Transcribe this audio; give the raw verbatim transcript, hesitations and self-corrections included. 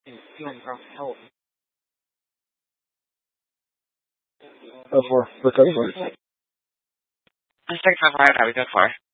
Go for. Rick, go for it. Let's take five. I would go for.